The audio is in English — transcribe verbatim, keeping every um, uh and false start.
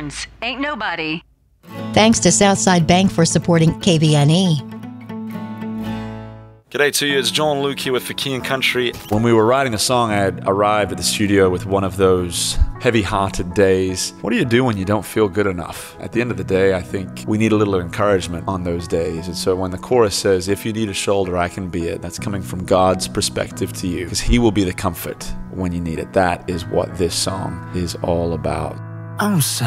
Barnes, Ain't Nobody. Thanks to Southside Bank for supporting K V N E. G'day to you, it's John Luke here with For King and Country. When we were writing the song, I had arrived at the studio with one of those heavy-hearted days. What do you do when you don't feel good enough? At the end of the day, I think we need a little encouragement on those days. And so when the chorus says, if you need a shoulder, I can be it, that's coming from God's perspective to you, because He will be the comfort when you need it. That is what this song is all about. I'm so